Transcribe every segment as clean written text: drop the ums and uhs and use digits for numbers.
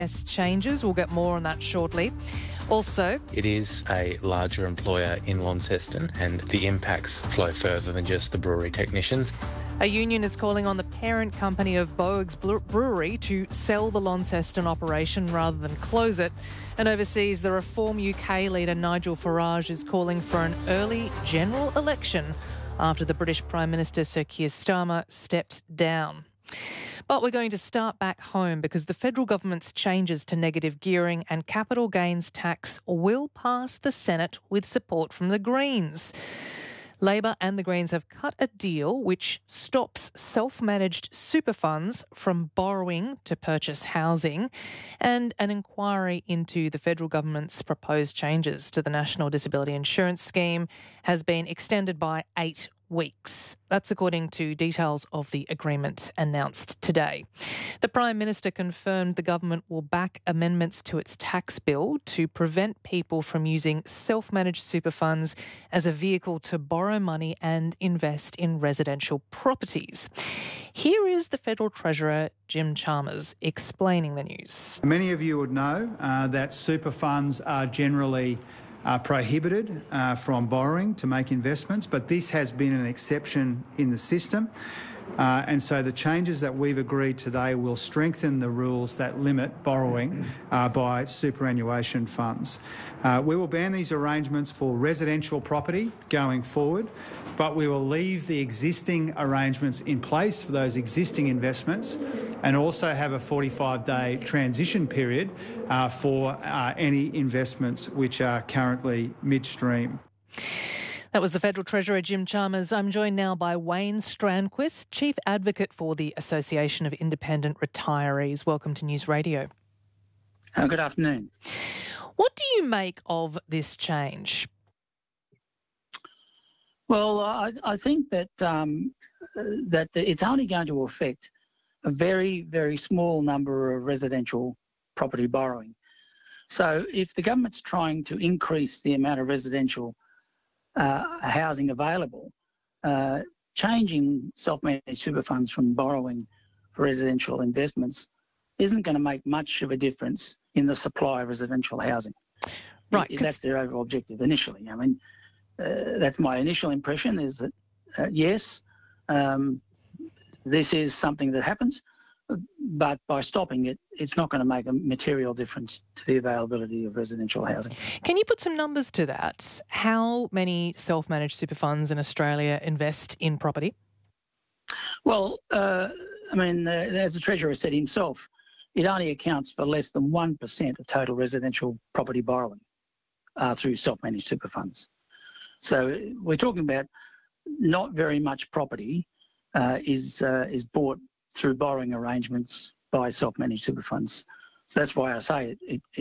changes. We'll get more on that shortly. Also, it is a larger employer in Launceston, and the impacts flow further than just the brewery technicians. A union is calling on the parent company of Boag's Brewery to sell the Launceston operation rather than close it. And overseas, the Reform UK leader Nigel Farage is calling for an early general election after the British Prime Minister Sir Keir Starmer stepped down. But we're going to start back home because the federal government's changes to negative gearing and capital gains tax will pass the Senate with support from the Greens. Labor and the Greens have cut a deal which stops self-managed super funds from borrowing to purchase housing, and an inquiry into the federal government's proposed changes to the National Disability Insurance Scheme has been extended by 8 weeks. That's according to details of the agreement announced today. The Prime Minister confirmed the government will back amendments to its tax bill to prevent people from using self-managed super funds as a vehicle to borrow money and invest in residential properties. Here is the Federal Treasurer, Jim Chalmers, explaining the news. Many of you would know that super funds are generally prohibited from borrowing to make investments, but this has been an exception in the system. And so the changes that we've agreed today will strengthen the rules that limit borrowing by superannuation funds. We will ban these arrangements for residential property going forward, but we will leave the existing arrangements in place for those existing investments and also have a 45-day transition period for any investments which are currently midstream. That was the Federal Treasurer, Jim Chalmers. I'm joined now by Wayne Strandquist, Chief Advocate for the Association of Independent Retirees. Welcome to News Radio. Good afternoon. What do you make of this change? Well, I think that it's only going to affect a very, very small number of residential property borrowing. So if the government's trying to increase the amount of residential housing available, changing self-managed super funds from borrowing for residential investments isn't going to make much of a difference in the supply of residential housing. Right. That's their overall objective initially. I mean, that's my initial impression is that, yes, this is something that happens, but by stopping it, it's not going to make a material difference to the availability of residential housing. Can you put some numbers to that? How many self-managed super funds in Australia invest in property? Well, I mean, as the Treasurer said himself, it only accounts for less than 1% of total residential property borrowing through self-managed super funds. So we're talking about not very much property is bought through borrowing arrangements by self-managed super funds. So that's why I say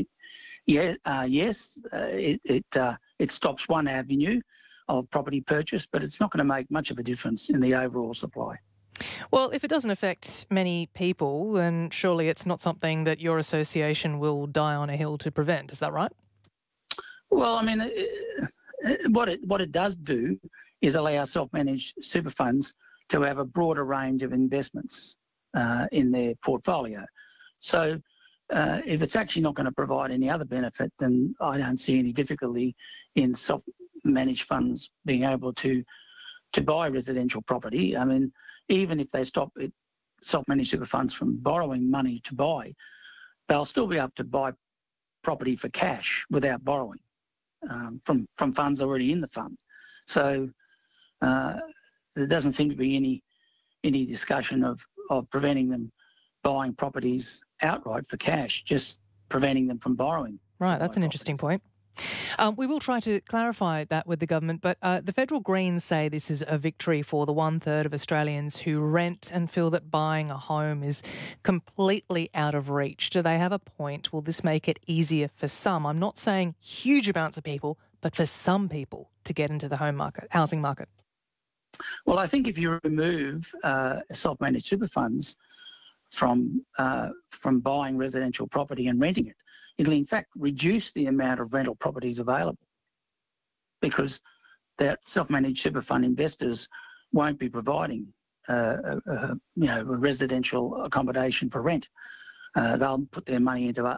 it stops one avenue of property purchase, but it's not going to make much of a difference in the overall supply. Well, if it doesn't affect many people, then surely it's not something that your association will die on a hill to prevent. Is that right? Well, I mean, what it does do is allow self-managed super funds to have a broader range of investments in their portfolio. So if it's actually not going to provide any other benefit, then I don't see any difficulty in self-managed funds being able to buy residential property. I mean, even if they stop self-managed super funds from borrowing money to buy, they'll still be able to buy property for cash without borrowing from funds already in the fund. So there doesn't seem to be any discussion of preventing them buying properties outright for cash, just preventing them from borrowing. Right, that's an interesting point. We will try to clarify that with the government, but the federal Greens say this is a victory for the 1/3 of Australians who rent and feel that buying a home is completely out of reach. Do they have a point? Will this make it easier for some? I'm not saying huge amounts of people, but for some people to get into the housing market. Well, I think if you remove self-managed super funds from buying residential property and renting it, it'll in fact reduce the amount of rental properties available, because that self-managed super fund investors won't be providing a residential accommodation for rent. they'll put their money into